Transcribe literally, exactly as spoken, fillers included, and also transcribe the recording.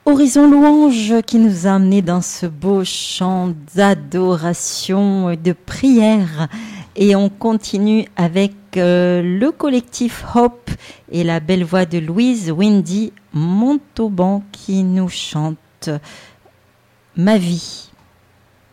Horizon Louange qui nous a amenés dans ce beau chant d'adoration et de prière. Et on continue avec euh, le collectif Hope et la belle voix de Louise Wendy Montauban qui nous chante Ma vie.